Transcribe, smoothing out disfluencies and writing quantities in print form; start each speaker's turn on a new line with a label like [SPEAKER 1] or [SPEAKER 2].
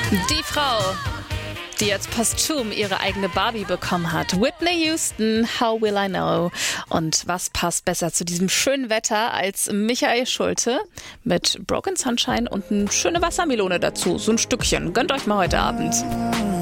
[SPEAKER 1] Die Frau, die jetzt posthum ihre eigene Barbie bekommen hat. Whitney Houston, How Will I Know? Und was passt besser zu diesem schönen Wetter als Michael Schulte mit Broken Sunshine und eine schöne Wassermelone dazu. So ein Stückchen. Gönnt euch mal heute Abend.